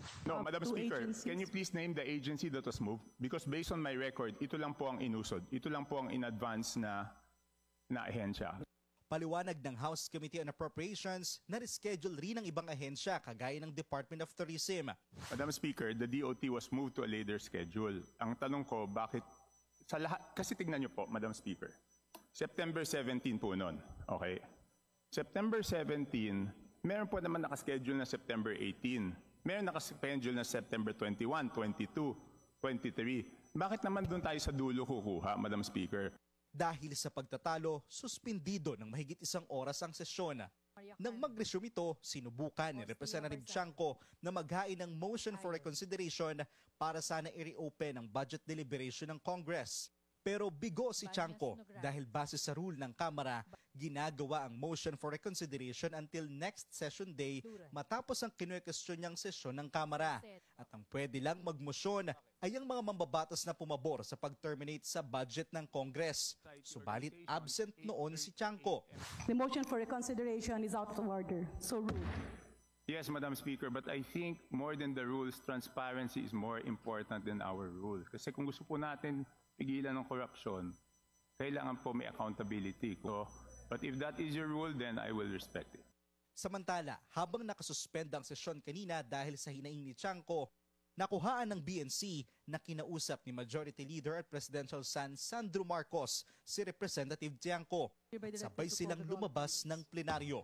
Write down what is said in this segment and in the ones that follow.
No, Madam two Speaker, agencies. can you please name the agency that was moved? Because based on my record, ito lang po ang inusod. Ito lang po ang in-advance na ahensya. Paliwanag ng House Committee on Appropriations na reschedule rin ng ibang ahensya kagaya ng Department of Tourism. Madam Speaker, the DOT was moved to a later schedule. Ang tanong ko, bakit sa lahat, kasi tignan niyo po, Madam Speaker, September 17 po noon, okay? September 17, meron po naman nakaschedule na September 18. Meron nakaschedule na September 21, 22, 23. Bakit naman doon tayo sa dulo kukuha, Madam Speaker? Dahil sa pagtatalo, suspindido ng mahigit 1 oras ang sesyon. Nang mag-resume ito, sinubukan ni Representative Chanco na maghain ng motion for reconsideration para sana i-reopen ang budget deliberation ng Congress. Pero bigo si Chanco dahil base sa rule ng Kamara, ginagawa ang motion for reconsideration until next session day matapos ang kinuwestiyon niyang sesyon ng Kamara. At ang pwede lang magmosyon ay ang mga mambabatas na pumabor sa pag-terminate sa budget ng Congress. Subalit absent noon si Chanco. The motion for reconsideration is out of order. So rude. Yes, Madam Speaker, but I think more than the rules, transparency is more important than our rules. Kasi kung gusto po natin pigilan ng corruption, kailangan po may accountability. But if that is your rule, then I will respect it. Samantala, habang nakasuspend ang sesyon kanina dahil sa hinaing ni Chanco, nakuhaan ng BNC na kinausap ni Majority Leader at Presidential Son Sandro Marcos si Representative Tiangco. Sabay silang lumabas ng plenaryo.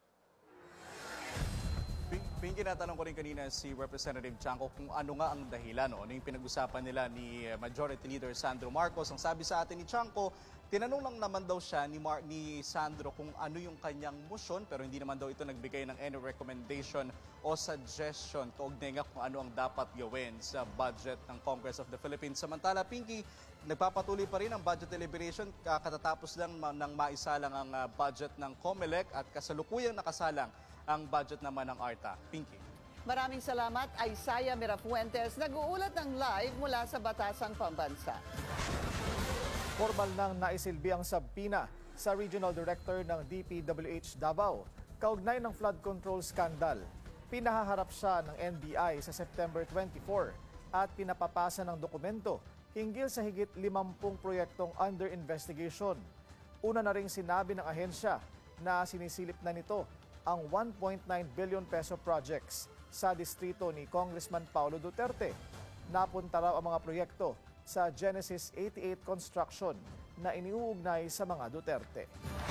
Pinky, natanong ko rin kanina si Representative Chanco kung ano nga ang dahilan, ano yung pinag-usapan nila ni Majority Leader Sandro Marcos. Ang sabi sa atin ni Chanco, tinanong lang naman daw siya ni Sandro kung ano yung kanyang motion, pero hindi naman daw ito nagbigay ng any recommendation o suggestion kaugnay nga kung ano ang dapat gawin sa budget ng Congress of the Philippines. Samantala, Pinky, nagpapatuloy pa rin ang budget deliberation. Katatapos lang ng maisalang ang budget ng COMELEC at kasalukuyang nakasalang ang budget naman ng ARTA. Pinky. Maraming salamat, Isaiah Mirafuentes, nag-uulat ng live mula sa Batasang Pambansa. Formal nang naisilbi ang sabpina sa Regional Director ng DPWH Davao kaugnay ng flood control scandal. Pinahaharap siya ng NBI sa September 24 at pinapapasa ng dokumento hinggil sa higit 50 proyektong under investigation. Una na ring sinabi ng ahensya na sinisilip na nito ang 1.9 billion peso projects sa distrito ni Congressman Paulo Duterte. Napunta raw ang mga proyekto sa Genesis 88 construction na iniuugnay sa mga Duterte.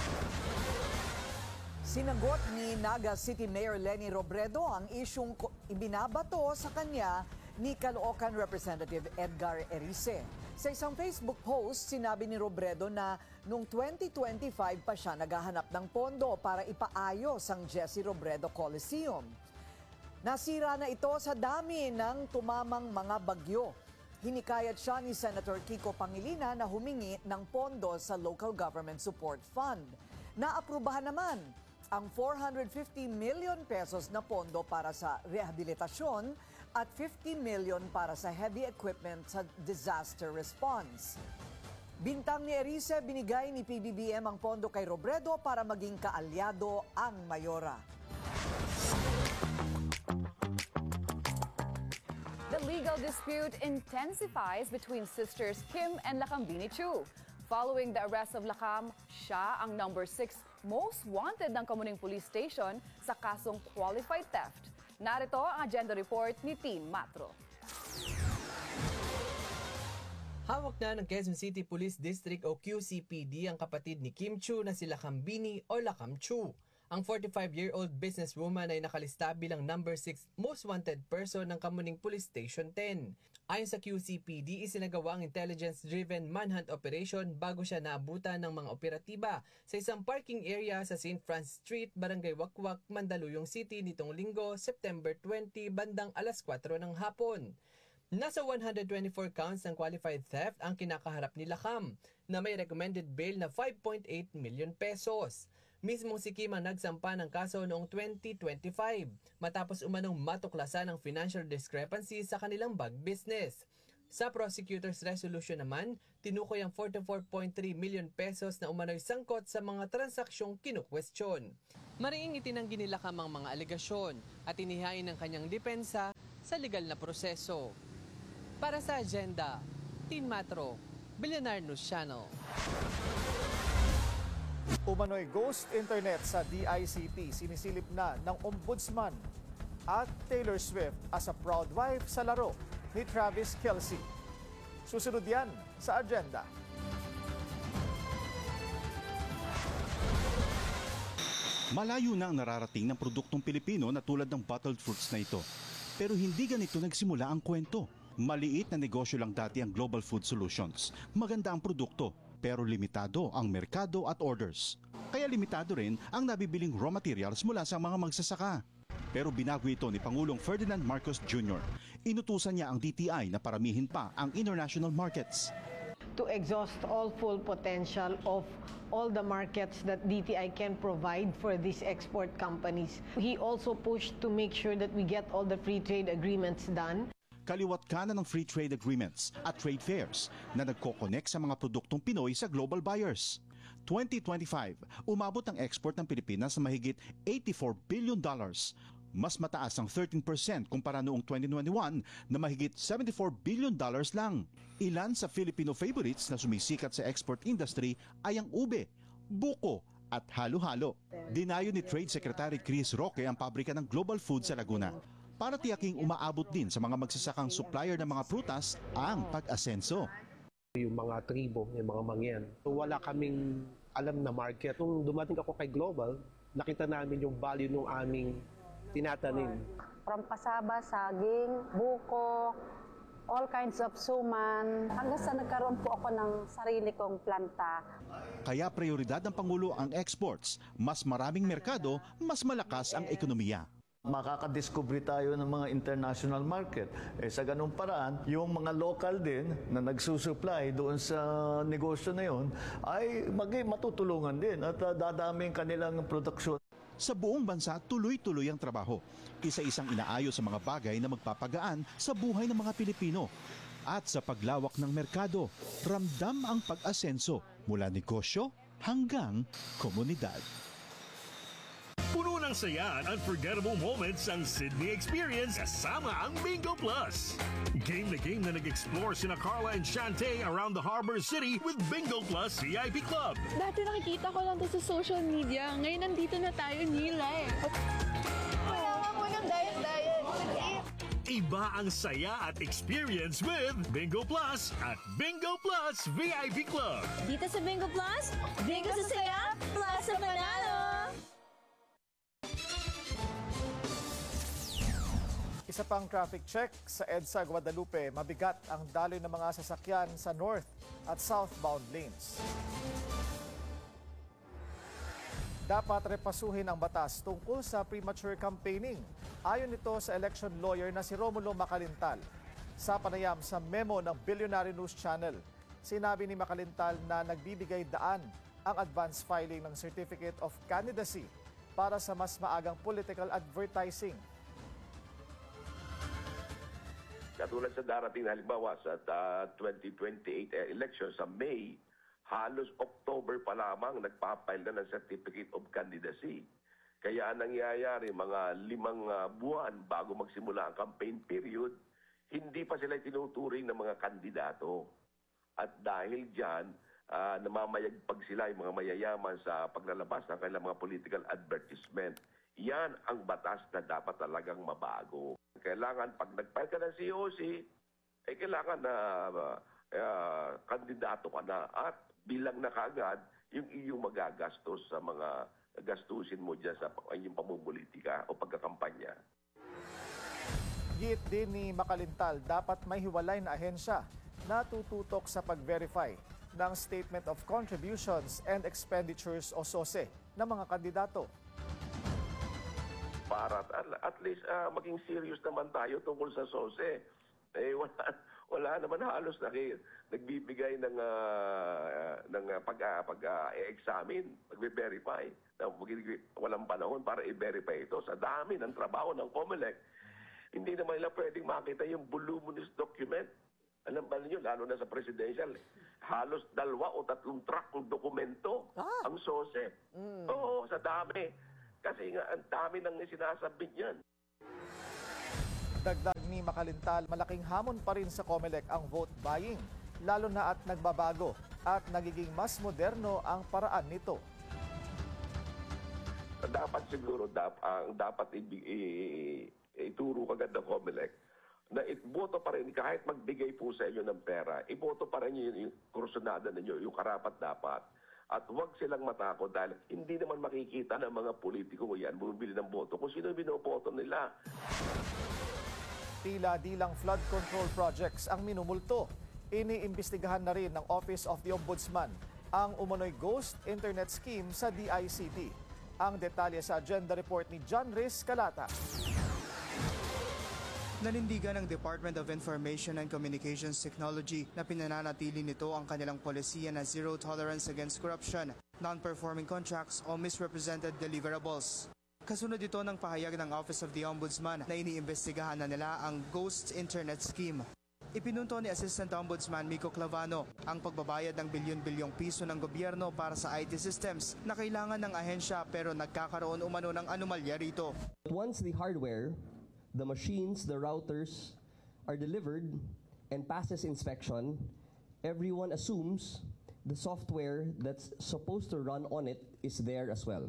Sinagot ni Naga City Mayor Leni Robredo ang isyung ibinabato sa kanya ni Caloocan Representative Edgar Erice. Sa isang Facebook post, sinabi ni Robredo na noong 2025 pa siya naghahanap ng pondo para ipaayos ang Jesse Robredo Coliseum. Nasira na ito sa dami ng tumamang mga bagyo. Hinikayat siya ni Senator Kiko Pangilinan na humingi ng pondo sa Local Government Support Fund. Naaprubahan naman ang 450 million pesos na pondo para sa rehabilitasyon at 50 million para sa heavy equipment sa disaster response. Bintang ni Erice, binigay ni PBBM ang pondo kay Robredo para maging kaalyado ang Mayora. The legal dispute intensifies between sisters Kim and Lacambini Chu. Following the arrest of Lacam, siya ang number 6 most wanted ng Kamuning Police Station sa kasong qualified theft. Narito ang agenda report ni Team Matro. Hawak na ng Quezon City Police District o QCPD ang kapatid ni Kim Chu na si Lacambini o Lacam Chu. Ang 45-year-old businesswoman ay nakalista bilang number 6 most wanted person ng Kamuning Police Station 10. Ayon sa QCPD, isinagawa ang intelligence-driven manhunt operation bago siya naabutan ng mga operatiba sa isang parking area sa St. Francis Street, Barangay Wakwak, Mandaluyong City nitong Linggo, September 20, bandang alas 4 ng hapon. Nasa 124 counts ng qualified theft ang kinakaharap ni Lacam na may recommended bail na 5.8 million pesos. Mismong si Kim ang nagsampa ng kaso noong 2025 matapos umanong matuklasan ang financial discrepancy sa kanilang bag business. Sa prosecutor's resolution naman, tinukoy ang 44.3 million pesos na umano'y sangkot sa mga transaksyong kinukwestiyon. Mariing itinanggi ni Lacam ang mga alegasyon at inihain ng kanyang depensa sa sa legal na proseso. Para sa Agenda, Team Matro, Billionaire News Channel. Umano'y ghost internet sa DICT sinisilip na ng Ombudsman at Taylor Swift as a proud wife sa laro ni Travis Kelce. Susunod yan sa Agenda. Malayo na ang nararating ng produktong Pilipino na tulad ng bottled fruits na ito. Pero hindi ganito nagsimula ang kwento. Maliit na negosyo lang dati ang Global Food Solutions. Maganda ang produkto, pero limitado ang merkado at orders. Kaya limitado rin ang nabibiling raw materials mula sa mga magsasaka. Pero binago ito ni Pangulong Ferdinand Marcos Jr. Inutusan niya ang DTI na paramihin pa ang international markets. To exhaust all full potential of all the markets that DTI can provide for these export companies. He also pushed to make sure that we get all the free trade agreements done. Kaliwat kanan ng free trade agreements at trade fairs na nagko-connect sa mga produktong Pinoy sa global buyers. 2025, umabot ang export ng Pilipinas sa mahigit $84 billion. Mas mataas ang 13% kumpara noong 2021 na mahigit $74 billion lang. Ilan sa Filipino favorites na sumisikat sa export industry ay ang ube, buko at halo-halo. Dinayo ni Trade Secretary Chris Roque ang pabrika ng Global Food sa Laguna para tiyaking umaabot din sa mga magsasakang supplier ng mga prutas ang pag-asenso. Yung mga tribo, yung mga mangyan. So wala kaming alam na market. Nung dumating ako kay Global, nakita namin yung value ng aming tinatanim. From pasaba, saging, buko, all kinds of suman. Hanggang sa nagkaroon po ako ng sarili kong planta. Kaya prioridad ng Pangulo ang exports. Mas maraming merkado, mas malakas ang ekonomiya. Makakadiscover tayo ng mga international market. Sa ganung paraan, yung mga local din na nagsusupply doon sa negosyo na yun ay matutulungan din at dadami ang kanilang produksyon. Sa buong bansa, tuloy-tuloy ang trabaho. Isa-isang inaayos sa mga bagay na magpapagaan sa buhay ng mga Pilipino. At sa paglawak ng merkado, ramdam ang pag-asenso mula negosyo hanggang komunidad. Puno ng saya at unforgettable moments ang Sydney Experience kasama ang Bingo Plus. Game na game na nag-explore sina Carla and Shantae around the Harbor City with Bingo Plus VIP Club. Dati nakikita ko lang to sa social media. Ngayon nandito na tayo in live. Kailangan ko ng diet. Iba ang saya at experience with Bingo Plus at Bingo Plus VIP Club. Dito sa Bingo Plus, Bingo sa saya, plus sa panalo! Isa pang traffic check sa EDSA Guadalupe, mabigat ang daloy ng mga sasakyan sa north at southbound lanes. Dapat repasuhin ang batas tungkol sa premature campaigning. Ayon nito sa election lawyer na si Romulo Macalintal. Sa panayam sa memo ng Billionaire News Channel, sinabi ni Macalintal na nagbibigay daan ang advance filing ng Certificate of Candidacy para sa mas maagang political advertising. Katulad sa darating na halimbawa sa 2028 election sa May, halos October pa lamang nagpapile na ng Certificate of Candidacy. Kaya nangyayari mga 5 buwan bago magsimula ang campaign period, hindi pa sila tinuturing ng mga kandidato. At dahil dyan, namamayagpag sila yung mga mayayaman sa paglalabas ng kanilang mga political advertisement. Yan ang batas na dapat talagang mabago. Kailangan pag nag-file ka ng COC, kailangan na kandidato ka na at bilang na kaagad yung iyong magagastos sa mga gastusin mo dyan sa iyong pamumulitika o pagkakampanya. Giit din ni Macalintal, dapat may hiwalay na ahensya na tututok sa pag-verify ng Statement of Contributions and Expenditures o SOSE ng mga kandidato. Para at least maging serious naman tayo tungkol sa SOSE. Wala naman halos nagbibigay ng pag-examine, pag-verify. Walang panahon para i-verify ito. Sa dami ng trabaho ng COMELEC, hindi naman nila pwedeng makita yung voluminous document. Alam ba niyo, lalo na sa presidential, halos 2 o 3 track ng dokumento ang SOSE. Oo, sa dami. Kasi nga, ang dami nang sinasabit yan. Dagdag ni Makalintal, malaking hamon pa rin sa COMELEC ang vote buying, lalo na at nagbabago at nagiging mas moderno ang paraan nito. Dapat siguro dapat ituro kagad ng COMELEC na iboto pa rin, kahit magbigay po sa inyo ng pera, iboto pa rin yung kursunada ninyo, yung karapat dapat. At huwag silang matakot dahil hindi naman makikita ng mga politiko yan bumibili ng boto kung sino yung binoboto nila. Tila di lang flood control projects ang minumulto. Iniimbestigahan na rin ng Office of the Ombudsman ang umano'y ghost internet scheme sa DICT. Ang detalye sa agenda report ni John Riz Calata. Nanindigan ng Department of Information and Communications Technology na pinananatili nito ang kanilang polisiya na zero tolerance against corruption, non-performing contracts o misrepresented deliverables. Kasunod ito ng pahayag ng Office of the Ombudsman na iniimbestigahan na nila ang ghost internet scheme. Ipinunto ni Assistant Ombudsman Miko Clavano ang pagbabayad ng bilyon-bilyong piso ng gobyerno para sa IT systems na kailangan ng ahensya pero nagkakaroon umano ng anomalya rito. Once the hardware, the machines, the routers are delivered and passes inspection, everyone assumes the software that's supposed to run on it is there as well.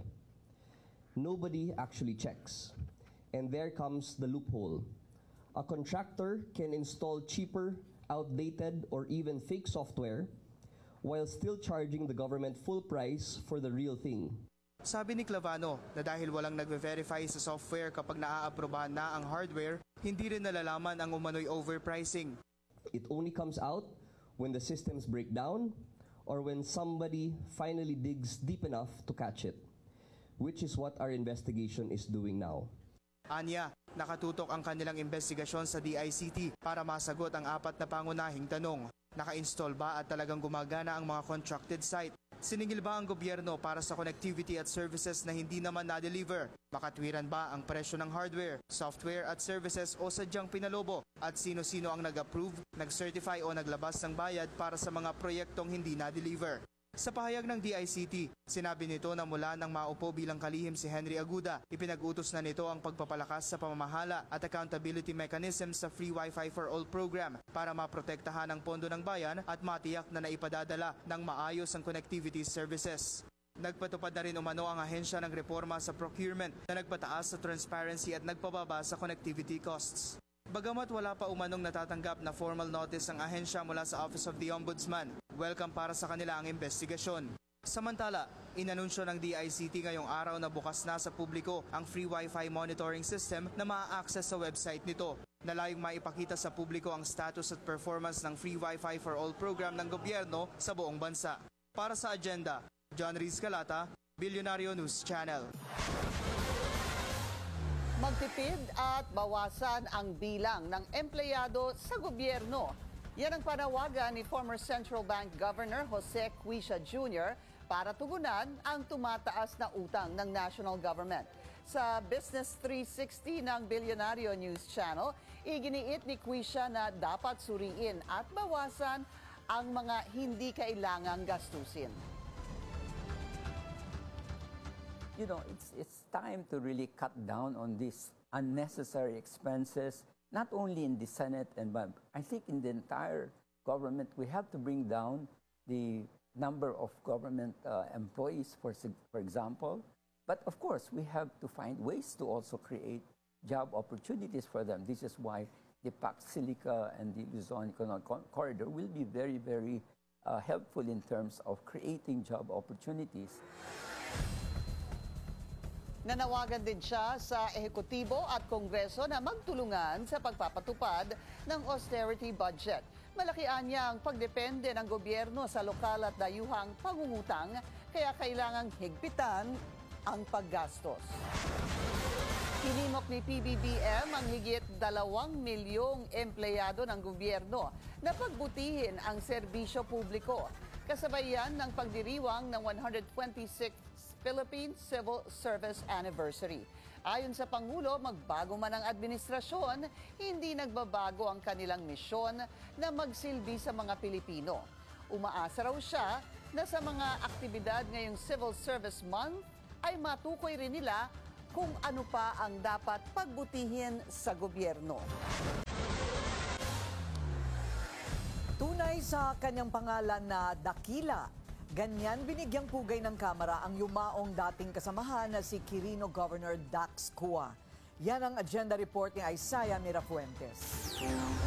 Nobody actually checks. And there comes the loophole. A contractor can install cheaper, outdated, or even fake software while still charging the government full price for the real thing. Sabi ni Clavano na dahil walang nagve-verify sa software kapag naaaprobahan na ang hardware, hindi rin nalalaman ang umano'y overpricing. It only comes out when the systems break down or when somebody finally digs deep enough to catch it, which is what our investigation is doing now. Anya, nakatutok ang kanilang investigasyon sa DICT para masagot ang 4 na pangunahing tanong. Naka-install ba at talagang gumagana ang mga contracted site? Siningil ba ang gobyerno para sa connectivity at services na hindi naman na-deliver? Makatwiran ba ang presyo ng hardware, software at services o sadyang pinalobo? At sino-sino ang nag-approve, nag-certify o naglabas ng bayad para sa mga proyektong hindi na-deliver? Sa pahayag ng DICT, sinabi nito na mula nang maupo bilang kalihim si Henry Aguda, ipinag-utos na nito ang pagpapalakas sa pamamahala at accountability mechanism sa Free Wi-Fi for All program para maprotektahan ang pondo ng bayan at matiyak na naipadadala ng maayos ang connectivity services. Nagpatupad na rin umano ang ahensya ng reforma sa procurement na nagpataas sa transparency at nagpababa sa connectivity costs. Bagamat wala pa umanong natatanggap na formal notice ang ahensya mula sa Office of the Ombudsman, welcome para sa kanila ang investigasyon. Samantala, inanunsyo ng DICT ngayong araw na bukas na sa publiko ang free Wi-Fi monitoring system na maa-access sa website nito, na layong maipakita sa publiko ang status at performance ng Free Wi-Fi for All program ng gobyerno sa buong bansa. Para sa agenda, John Riz Calata, Bilyonaryo News Channel. Magtipid at bawasan ang bilang ng empleyado sa gobyerno. Yan ang panawagan ni former Central Bank Governor Jose Cuisia Jr. para tugunan ang tumataas na utang ng national government. Sa Business 360 ng Bilyonaryo News Channel, iginiit ni Cuisia na dapat suriin at bawasan ang mga hindi kailangang gastusin. You know, it's time to really cut down on these unnecessary expenses, not only in the Senate, but I think in the entire government. We have to bring down the number of government employees, for example. But of course, we have to find ways to also create job opportunities for them. This is why the Pax Silica and the Luzon Economic Corridor will be very, very helpful in terms of creating job opportunities. Nanawagan din siya sa ehekutibo at kongreso na magtulungan sa pagpapatupad ng austerity budget. Malakian niya ang pagdepende ng gobyerno sa lokal at dayuhang pangungutang, kaya kailangang higpitan ang paggastos. Hinimok ni PBBM ang higit 2 milyong empleyado ng gobyerno na pagbutihin ang serbisyo publiko. Kasabay yan ng pagdiriwang ng 126th Philippine Civil Service Anniversary. Ayon sa Pangulo, magbago man ang administrasyon, hindi nagbabago ang kanilang misyon na magsilbi sa mga Pilipino. Umaasa raw siya na sa mga aktibidad ngayong Civil Service Month ay matukoy rin nila kung ano pa ang dapat pagbutihin sa gobyerno. Kaugnay sa kanyang pangalan na Dakila, ganyan binigyang pugay ng kamera ang yumaong dating kasamahan na si Quirino Governor Dax Cua. Yan ang agenda report ni Isaiah Mirafuentes.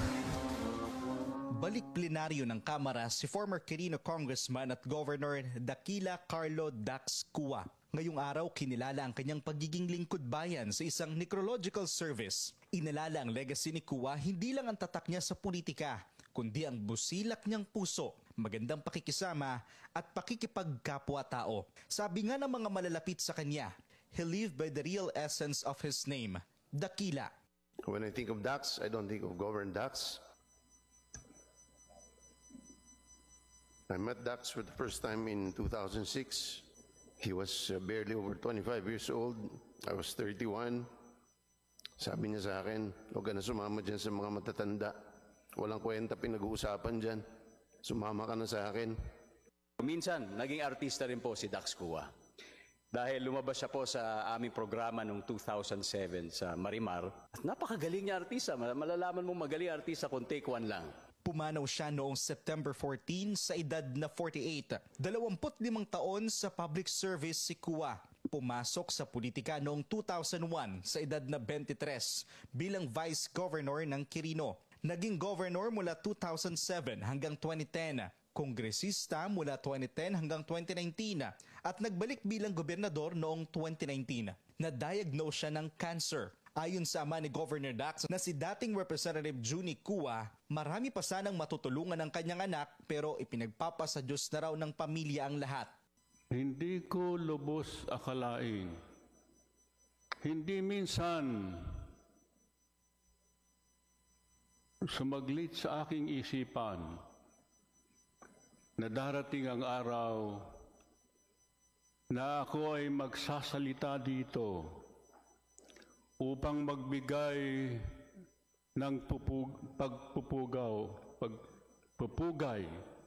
Balik plenaryo ng Kamara si former Quirino Congressman at Governor Dakila Carlo Dax Cua. Ngayong araw, kinilala ang kanyang pagiging lingkod bayan sa isang necrological service. Inalala ang legacy ni Cua, hindi lang ang tatak niya sa politika, kundi ang busilak niyang puso, magandang pakikisama at pakikipagkapwa-tao. Sabi nga ng mga malalapit sa kanya, he lived by the real essence of his name, Dakila. When I think of Dax, I don't think of Governor Dax. I met Dax for the first time in 2006. He was barely over 25 years old. I was 31. Sabi niya sa akin, huwag ka na sumama dyan sa mga matatanda. Walang kwenta pinag-uusapan dyan. Sumama ka na sa akin. Minsan, naging artista rin po si Dax Cua. Dahil lumabas siya po sa aming programa noong 2007 sa Marimar. At napakagaling niya artista. Malalaman mo magaling artista kung take one lang. Pumanaw siya noong September 14 sa edad na 48. 25 taon sa public service si Cua. Pumasok sa politika noong 2001 sa edad na 23 bilang Vice Governor ng Quirino. Naging governor mula 2007 hanggang 2010. Kongresista mula 2010 hanggang 2019 at nagbalik bilang gobernador noong 2019. Na-diagnose siya ng cancer. Ayon sa ama ni Governor Dax na si dating Representative Junie Cua, marami pa sanang matutulungan ng kanyang anak pero ipinagpapasa Diyos na raw ng pamilya ang lahat. Hindi ko lubos akalain. Hindi minsan sumaglit sa aking isipan na darating ang araw na ako ay magsasalita dito upang magbigay ng pagpupugay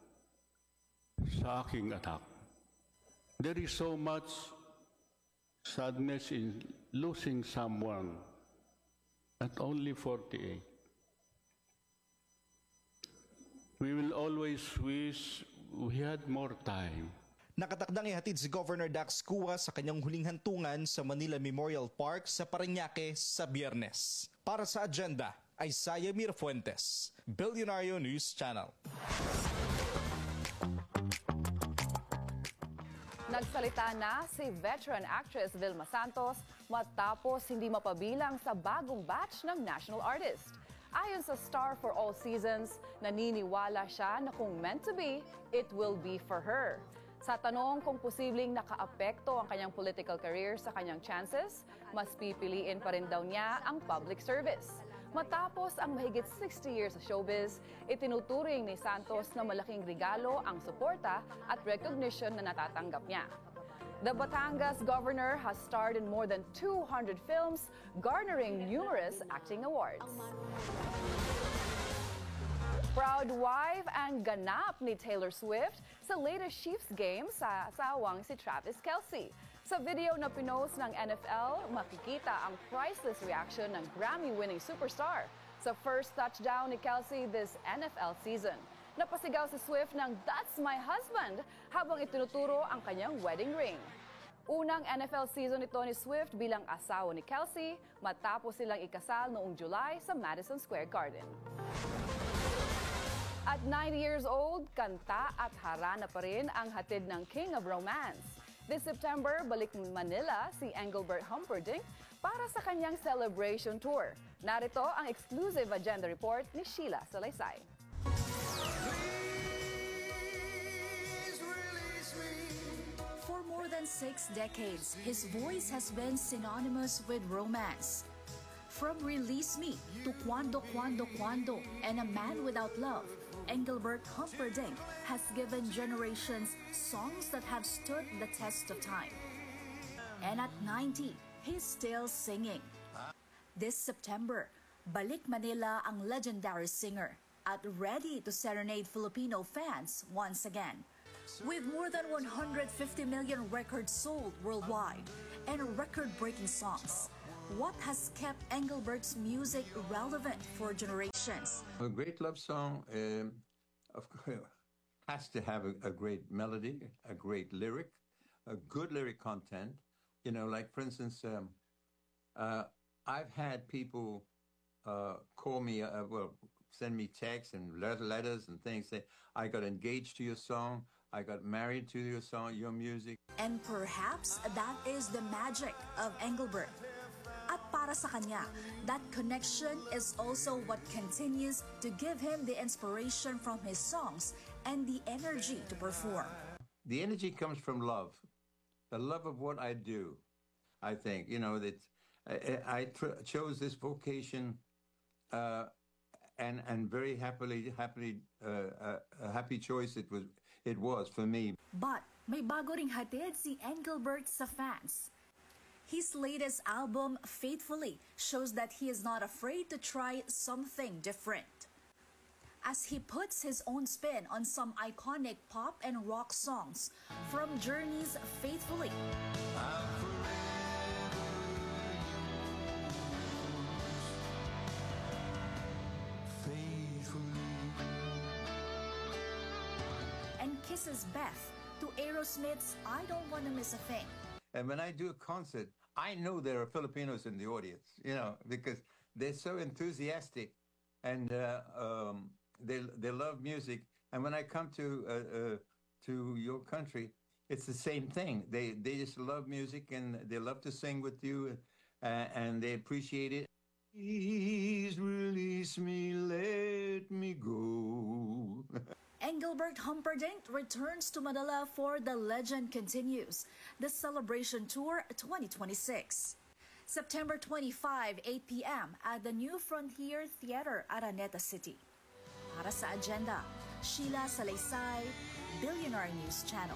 sa aking anak. There is so much sadness in losing someone at only 48. We will always wish we had more time. Nakatakdang ihatid si Governor Dax Cua sa kanyang huling hantungan sa Manila Memorial Park sa Parañaque sa Biyernes. Para sa agenda, Isaiah Mirafuentes, Billionario News Channel. Nagsalita na si veteran actress Vilma Santos matapos hindi mapabilang sa bagong batch ng national artist. Ayon sa Star for All Seasons, naniniwala siya na kung meant to be, it will be for her. Sa tanong kung posibleng nakaapekto ang kanyang political career sa kanyang chances, mas pipiliin pa rin daw niya ang public service. Matapos ang mahigit 60 years sa showbiz, itinuturing ni Santos na malaking regalo ang suporta at recognition na natatanggap niya. The Batangas governor has starred in more than 200 films, garnering numerous acting awards. Proud wife and ganap ni Taylor Swift sa latest Chiefs game sa asawang si Travis Kelce. Sa video na pinost ng NFL, makikita ang priceless reaction ng Grammy-winning superstar sa first touchdown ni Kelce this NFL season. Napasigaw si Swift ng "That's my husband" habang itinuturo ang kanyang wedding ring. Unang NFL season ito ni Swift bilang asawa ni Kelce matapos silang ikasal noong July sa Madison Square Garden. At 90 years old, kanta at harana pa rin ang hatid ng King of Romance. This September, balik Manila si Engelbert Humperdinck para sa kanyang celebration tour. Narito ang exclusive agenda report ni Sheila Salaysay. For more than 6 decades, his voice has been synonymous with romance. From Release Me to Cuando, Cuando, Cuando and A Man Without Love, Engelbert Humperdinck has given generations songs that have stood the test of time. And at 90, he's still singing. This September, balik Manila ang legendary singer at ready to serenade Filipino fans once again. With more than 150 million records sold worldwide and record-breaking songs, what has kept Engelbert's music relevant for generations? A great love song, of course, has to have a great melody, a great lyric, a good lyric content. You know, like for instance, I've had people call me, send me texts and letters and things, say, I got engaged to your song, I got married to your song, your music. And perhaps that is the magic of Engelbert. At para sa kanya, that connection is also what continues to give him the inspiration from his songs and the energy to perform. The energy comes from love, the love of what I do. I think, you know, that I chose this vocation and very happy choice it was for me. But may bago ring hatid si Engelbert sa fans. His latest album, Faithfully, shows that he is not afraid to try something different, as he puts his own spin on some iconic pop and rock songs, from Journey's Faithfully and Kisses Beth to Aerosmith's I Don't Wanna Miss a Thing. And when I do a concert, I know there are Filipinos in the audience, you know, because they're so enthusiastic and they love music. And when I come to your country, it's the same thing. They just love music and they love to sing with you and they appreciate it. Please release me, let me go. Engelbert Humperdinck returns to Manila for The Legend Continues, the Celebration Tour 2026. September 25, 8 p.m. at the New Frontier Theater, Araneta City. Para sa Agenda, Sheila Salaysay, Billionaire News Channel.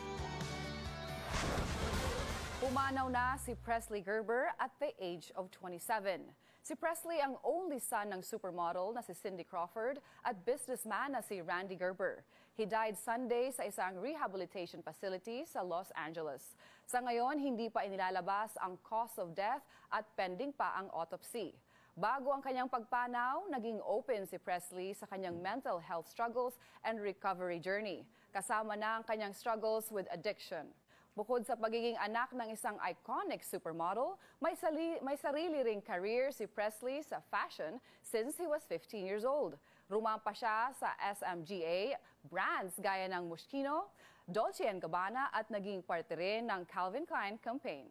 Pumanaw na si Presley Gerber at the age of 27. Si Presley ang only son ng supermodel na si Cindy Crawford at businessman na si Randy Gerber. He died Sunday sa isang rehabilitation facility sa Los Angeles. Sa ngayon, hindi pa inilalabas ang cause of death at pending pa ang autopsy. Bago ang kanyang pagpanaw, naging open si Presley sa kanyang mental health struggles and recovery journey. Kasama na ang kanyang struggles with addiction. Bukod sa pagiging anak ng isang iconic supermodel, may sarili ring career si Presley sa fashion since he was 15 years old. Rumampa siya sa SMGA, brands gaya ng Moschino, Dolce & Gabbana at naging parte rin ng Calvin Klein campaign.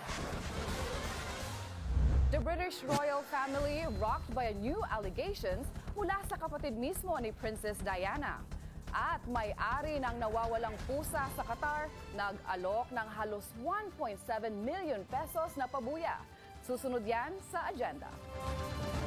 The British royal family rocked by new allegations mula sa kapatid mismo ni Princess Diana. At may-ari ng nawawalang pusa sa Qatar, nag-alok ng halos 1.7 million pesos na pabuya. Susunod yan sa agenda.